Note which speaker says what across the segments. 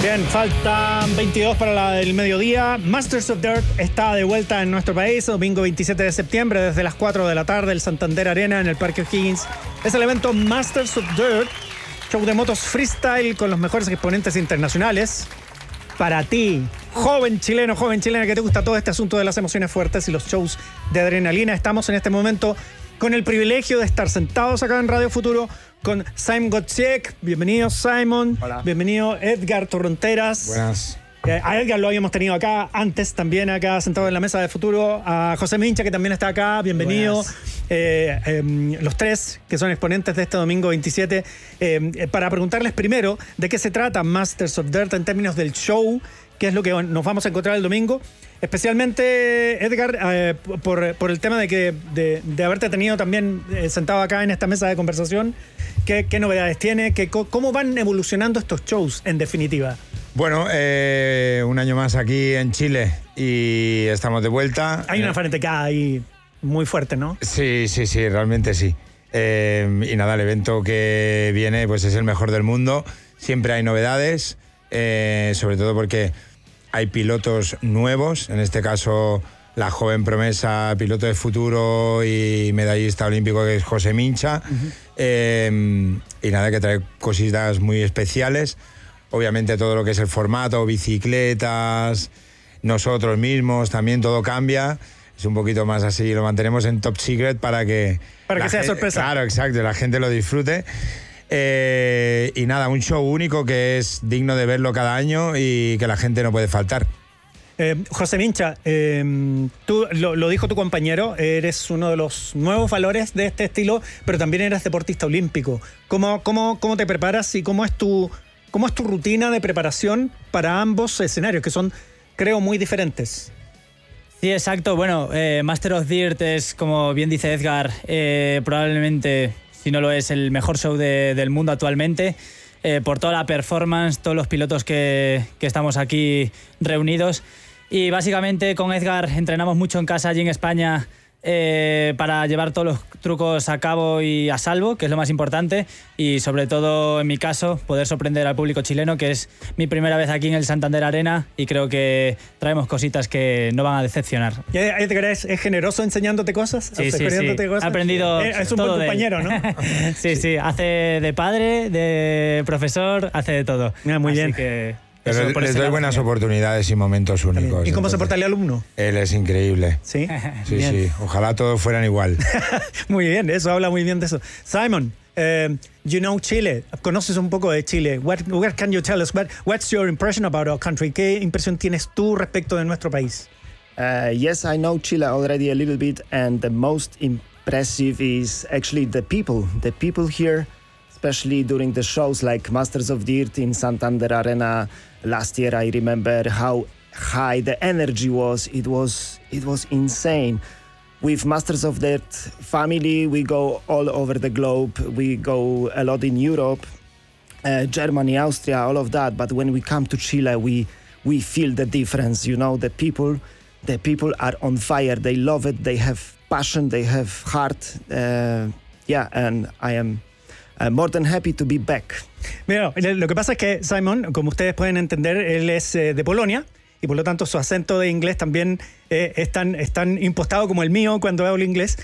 Speaker 1: Bien, faltan 22 para el mediodía. Masters of Dirt está de vuelta en nuestro país, domingo 27 de septiembre, desde las 4 de la tarde, el Santander Arena en el Parque O'Higgins. Es el evento Masters of Dirt, show de motos freestyle con los mejores exponentes internacionales. Para ti, joven chileno, joven chilena, que te gusta todo este asunto de las emociones fuertes y los shows de adrenalina, estamos en este momento con el privilegio de estar sentados acá en Radio Futuro con Simon Gottsiek. Bienvenido, Simon.
Speaker 2: Hola.
Speaker 1: Bienvenido, Edgar Torronteras.
Speaker 2: Buenas.
Speaker 1: A Edgar lo habíamos tenido acá antes, también acá sentado en la mesa de Futuro. A José Mincha, que también está acá. Bienvenido. Los tres que son exponentes de este domingo 27. Para preguntarles primero de qué se trata Masters of Dirt en términos del show, qué es lo que nos vamos a encontrar el domingo. Especialmente, Edgar, por el tema de haberte tenido también sentado acá en esta mesa de conversación. ¿Qué novedades tiene? ¿Cómo van evolucionando estos shows, en definitiva?
Speaker 2: Bueno, un año más aquí en Chile y estamos de vuelta.
Speaker 1: Hay una fanaticada ahí muy fuerte, ¿no?
Speaker 2: Sí, realmente sí. Y nada, el evento que viene pues es el mejor del mundo. Siempre hay novedades, sobre todo porque hay pilotos nuevos. En este caso, la joven promesa, piloto de futuro y medallista olímpico, que es José Mincha. Y nada, que trae cositas muy especiales. Obviamente todo lo que es el formato, bicicletas, nosotros mismos, también todo cambia. Es un poquito más así, lo mantenemos en top secret para que
Speaker 1: sea sorpresa.
Speaker 2: Claro, exacto, la gente lo disfrute. Y nada, un show único que es digno de verlo cada año y que la gente no puede faltar.
Speaker 1: José Mincha, tú lo dijo tu compañero, eres uno de los nuevos valores de este estilo, pero también eres deportista olímpico. ¿Cómo te preparas y cómo es tu rutina de preparación para ambos escenarios, que son, creo, muy diferentes?
Speaker 3: Sí, exacto. Bueno, Master of Dirt es, como bien dice Edgar, probablemente, si no lo es, el mejor show del mundo actualmente, por toda la performance, todos los pilotos que estamos aquí reunidos. Y básicamente con Edgar entrenamos mucho en casa allí en España para llevar todos los trucos a cabo y a salvo, que es lo más importante, y sobre todo en mi caso poder sorprender al público chileno, que es mi primera vez aquí en el Santander Arena, y creo que traemos cositas que no van a decepcionar.
Speaker 1: ¿Edgar es generoso enseñándote cosas?
Speaker 3: Sí.
Speaker 1: Cosas?
Speaker 3: He aprendido
Speaker 1: es un buen compañero, ¿no?
Speaker 3: Sí, hace de padre, de profesor, hace de todo.
Speaker 1: Mira, muy bien.
Speaker 2: Pero les doy buenas oportunidades y momentos únicos.
Speaker 1: ¿Y cómo se porta el alumno?
Speaker 2: Él es increíble.
Speaker 1: Sí.
Speaker 2: Sí. Ojalá todos fueran igual.
Speaker 1: Muy bien, eso habla muy bien de eso. Simon, you know Chile. Conoces un poco de Chile. What can you tell us? What's your impression about our country? ¿Qué impresión tienes tú respecto de nuestro país?
Speaker 4: Yes, I know Chile already a little bit, and the most impressive is actually the people. The people here, especially during the shows like Masters of Dirt in Santander Arena last year. I remember how high the energy was. It was insane. With Masters of Dirt family, we go all over the globe. We go a lot in Europe, Germany, Austria, all of that. But when we come to Chile, we feel the difference. You know, the people are on fire. They love it. They have passion. They have heart. And I am more than happy to be back.
Speaker 1: Mira, lo que pasa es que Simon, como ustedes pueden entender, él es de Polonia y por lo tanto su acento de inglés también es tan impostado como el mío cuando hablo inglés,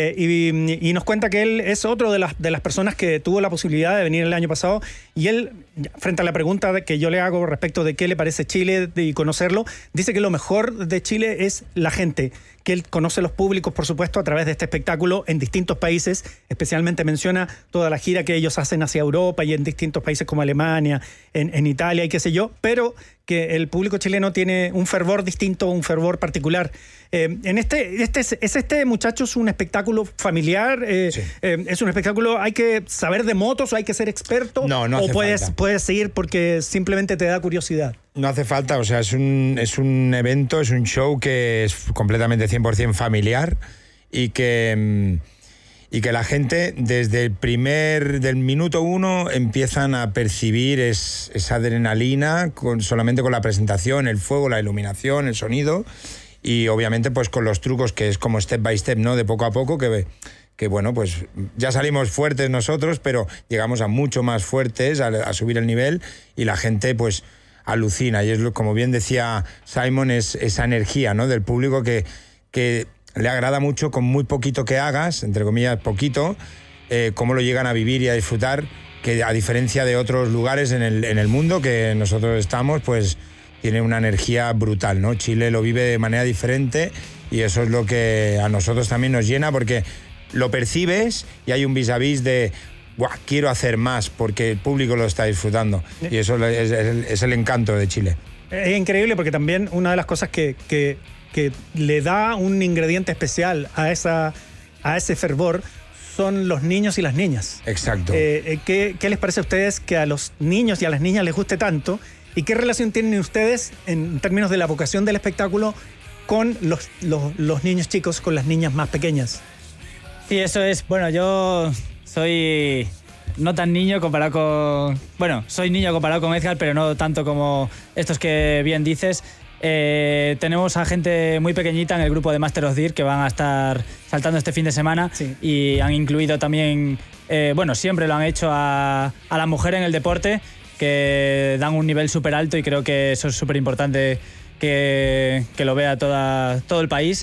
Speaker 1: y nos cuenta que él es otro de las personas que tuvo la posibilidad de venir el año pasado, y él, frente a la pregunta que yo le hago respecto de qué le parece Chile y conocerlo, dice que lo mejor de Chile es la gente, que él conoce los públicos, por supuesto, a través de este espectáculo en distintos países. Especialmente menciona toda la gira que ellos hacen hacia Europa y en distintos países como Alemania, en Italia y qué sé yo, pero que el público chileno tiene un fervor distinto, un fervor particular. Este muchacho es un espectáculo familiar,
Speaker 2: Sí.
Speaker 1: Es un espectáculo, hay que saber de motos o hay que ser experto,
Speaker 2: No hace falta.
Speaker 1: puedes seguir porque simplemente te da curiosidad.
Speaker 2: No hace falta, o sea, es un evento, es un show que es completamente 100% familiar y que la gente desde del minuto 1 empiezan a percibir esa adrenalina solamente con la presentación, el fuego, la iluminación, el sonido, y obviamente pues con los trucos, que es como step by step, ¿no? De poco a poco, que bueno, pues ya salimos fuertes nosotros, pero llegamos a mucho más fuertes, a subir el nivel, y la gente pues alucina. Y como bien decía Simon, es esa energía, ¿no?, del público que le agrada mucho con muy poquito que hagas, entre comillas poquito, cómo lo llegan a vivir y a disfrutar, que a diferencia de otros lugares en el mundo que nosotros estamos, pues tiene una energía brutal, ¿no? Chile lo vive de manera diferente y eso es lo que a nosotros también nos llena, porque lo percibes y hay un vis-a-vis de ¡buah! Quiero hacer más porque el público lo está disfrutando. Y eso es el encanto de Chile.
Speaker 1: Es increíble porque también una de las cosas que le da un ingrediente especial a ese fervor son los niños y las niñas.
Speaker 2: Exacto.
Speaker 1: ¿Qué les parece a ustedes que a los niños y a las niñas les guste tanto? ¿Y qué relación tienen ustedes en términos de la vocación del espectáculo con los niños chicos, con las niñas más pequeñas?
Speaker 3: Sí, eso es. Bueno, yo soy no tan niño comparado con... Bueno, soy niño comparado con Edgar, pero no tanto como estos que bien dices. Tenemos a gente muy pequeñita en el grupo de Master of Dirt que van a estar saltando este fin de semana. Sí. Y han incluido también, siempre lo han hecho a la mujer en el deporte, que dan un nivel súper alto y creo que eso es súper importante que lo vea todo el país.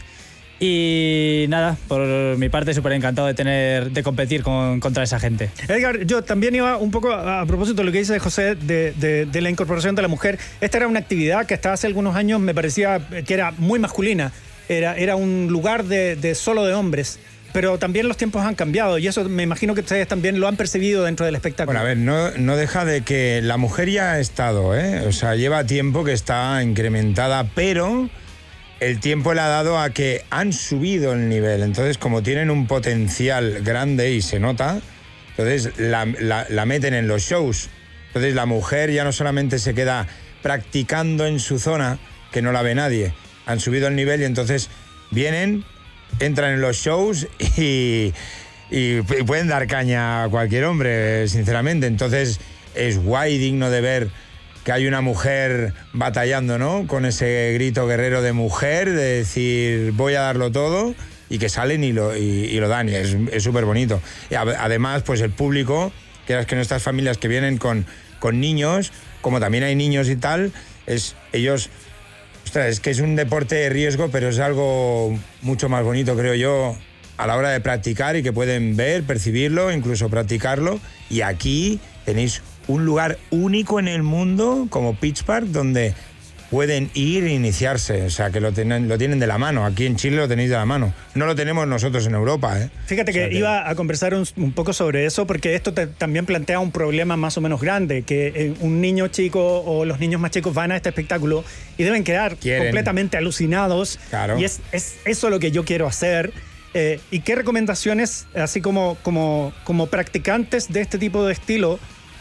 Speaker 3: Y nada, por mi parte súper encantado de competir contra esa gente.
Speaker 1: Edgar, yo también iba un poco a propósito de lo que dice José de la incorporación de la mujer. Esta era una actividad que hasta hace algunos años me parecía que era muy masculina, era un lugar solo de hombres, pero también los tiempos han cambiado y eso me imagino que ustedes también lo han percibido dentro del espectáculo.
Speaker 2: Bueno, a ver, no deja de que la mujer ya ha estado, o sea, lleva tiempo que está incrementada, pero el tiempo le ha dado a que han subido el nivel. Entonces, como tienen un potencial grande y se nota, entonces la meten en los shows. Entonces la mujer ya no solamente se queda practicando en su zona, que no la ve nadie. Han subido el nivel y entonces vienen, entran en los shows y pueden dar caña a cualquier hombre, sinceramente. Entonces es guay, digno de ver que hay una mujer batallando, ¿no?, con ese grito guerrero de mujer, de decir voy a darlo todo, y que salen y lo dan, y es súper bonito. Y además, pues el público, que nuestras familias que vienen con niños, como también hay niños y tal, es que es un deporte de riesgo, pero es algo mucho más bonito, creo yo, a la hora de practicar y que pueden ver, percibirlo, incluso practicarlo. Y aquí tenéis un lugar único en el mundo como Pitch Park donde pueden ir e iniciarse, o sea, que lo tienen de la mano. Aquí en Chile lo tenéis de la mano. No lo tenemos nosotros en Europa, ¿eh?
Speaker 1: Fíjate que iba a conversar un poco sobre eso, porque esto también plantea un problema más o menos grande, que un niño chico o los niños más chicos van a este espectáculo y deben quedar completamente alucinados. Claro. Y es eso lo que yo quiero hacer. ¿Y qué recomendaciones, así como practicantes de este tipo de estilo,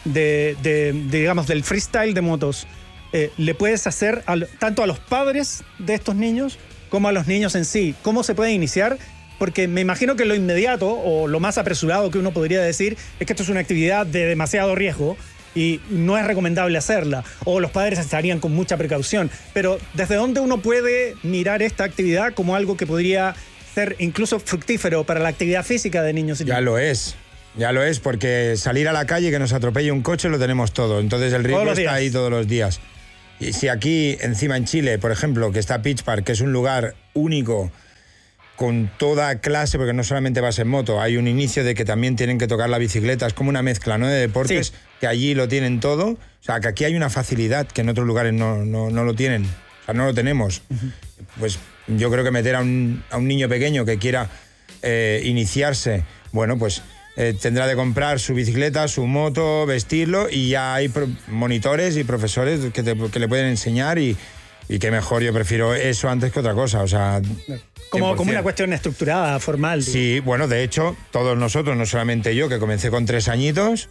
Speaker 1: digamos, del freestyle de motos, le puedes hacer tanto a los padres de estos niños como a los niños en sí? ¿Cómo se puede iniciar? Porque me imagino que lo inmediato o lo más apresurado que uno podría decir es que esto es una actividad de demasiado riesgo y no es recomendable hacerla, o los padres estarían con mucha precaución. Pero ¿desde dónde uno puede mirar esta actividad como algo que podría ser incluso fructífero para la actividad física de niños y niñas?
Speaker 2: Ya lo es, porque salir a la calle, que nos atropelle un coche, lo tenemos todo. Entonces el riesgo está ahí todos los días. Y si aquí, encima en Chile, por ejemplo, que está Pitch Park, que es un lugar único, con toda clase, porque no solamente vas en moto, hay un inicio de que también tienen que tocar la bicicleta, es como una mezcla, ¿no?, de deportes, sí, que allí lo tienen todo. O sea, que aquí hay una facilidad que en otros lugares no lo tienen, o sea, no lo tenemos. Uh-huh. Pues yo creo que meter a un niño pequeño que quiera iniciarse, bueno, pues tendrá de comprar su bicicleta, su moto, vestirlo, y ya hay monitores y profesores que le pueden enseñar, y qué mejor. Yo prefiero eso antes que otra cosa, o sea...
Speaker 1: Como una cuestión estructurada, formal.
Speaker 2: Sí, bueno, de hecho, todos nosotros, no solamente yo, que comencé con 3 añitos,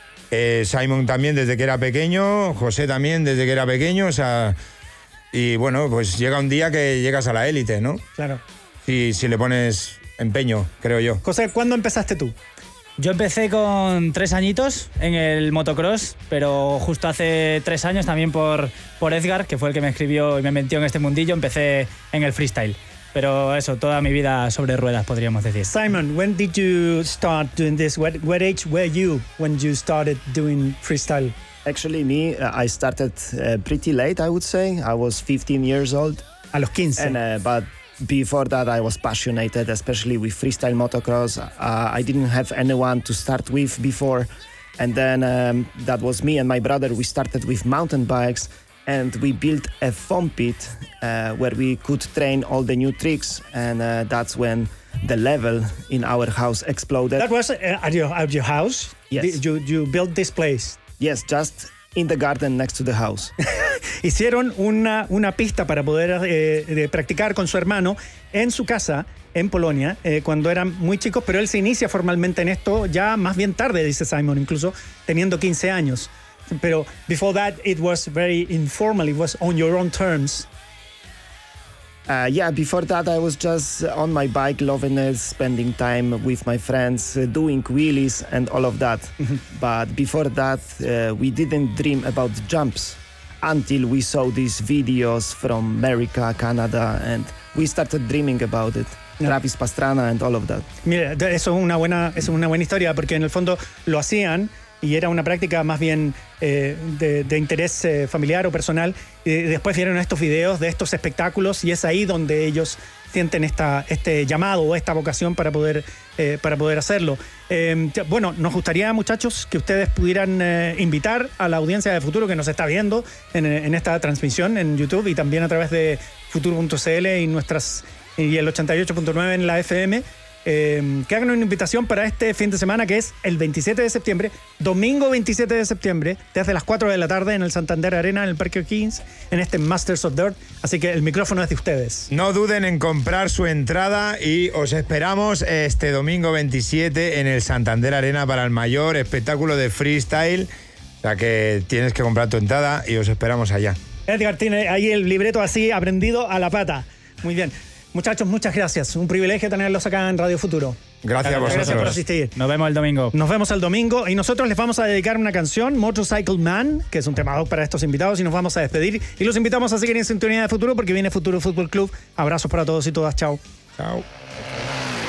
Speaker 2: Simon también desde que era pequeño, José también desde que era pequeño, o sea... Y bueno, pues llega un día que llegas a la élite, ¿no?
Speaker 1: Claro.
Speaker 2: Si le pones empeño, creo yo.
Speaker 1: José, ¿cuándo empezaste tú?
Speaker 3: Yo empecé con 3 añitos en el motocross, pero justo hace 3 años también por Edgar, que fue el que me escribió y me metió en este mundillo, empecé en el freestyle. Pero eso, toda mi vida sobre ruedas, podríamos decir.
Speaker 1: Simon, when did you start doing this? What age were you when you started doing freestyle?
Speaker 4: Actually, I started pretty late, I would say. I was 15 years old.
Speaker 1: A los 15.
Speaker 4: And, but before that, I was passionate, especially with freestyle motocross. I didn't have anyone to start with before. And then that was me and my brother. We started with mountain bikes and we built a foam pit where we could train all the new tricks. And that's when the level in our house exploded.
Speaker 1: That was at your house?
Speaker 4: Yes.
Speaker 1: You built this place?
Speaker 4: Yes, just in the garden next to the house.
Speaker 1: Hicieron una pista para poder practicar con su hermano en su casa en Polonia cuando eran muy chicos, pero él se inicia formalmente en esto ya más bien tarde, dice Simon, incluso teniendo 15 años. Pero before that it was very informal, it was on your own terms.
Speaker 4: Yeah, before that I was just on my bike, loving it, spending time with my friends, doing wheelies and all of that. But before that, we didn't dream about jumps until we saw these videos from America, Canada, and we started dreaming about it.
Speaker 1: No.
Speaker 4: Travis Pastrana and all of that.
Speaker 1: Mira, eso es una buena historia porque en el fondo lo hacían y era una práctica más bien de interés familiar o personal. Y después vieron estos videos de estos espectáculos y es ahí donde ellos sienten este llamado o esta vocación para poder hacerlo. Bueno, nos gustaría, muchachos, que ustedes pudieran invitar a la audiencia de Futuro que nos está viendo en esta transmisión en YouTube y también a través de futuro.cl y el 88.9 en la FM. Que hagan una invitación para este fin de semana que es el 27 de septiembre, domingo 27 de septiembre, desde las 4 de la tarde en el Santander Arena, en el Parque O'Higgins, en este Masters of Dirt. Así que el micrófono es de ustedes.
Speaker 2: No duden en comprar su entrada y os esperamos este domingo 27 en el Santander Arena para el mayor espectáculo de freestyle. O sea que tienes que comprar tu entrada y os esperamos allá.
Speaker 1: Edgar tiene ahí el libreto así aprendido a la pata. Muy bien. Muchachos, muchas gracias. Un privilegio tenerlos acá en Radio Futuro.
Speaker 2: Gracias a vosotros.
Speaker 1: Gracias por asistir.
Speaker 3: Nos vemos el domingo.
Speaker 1: Nos vemos el domingo y nosotros les vamos a dedicar una canción, Motorcycle Man, que es un tema para estos invitados y nos vamos a despedir. Y los invitamos a seguir en sintonía de Futuro porque viene Futuro Fútbol Club. Abrazos para todos y todas. Chao.
Speaker 2: Chao.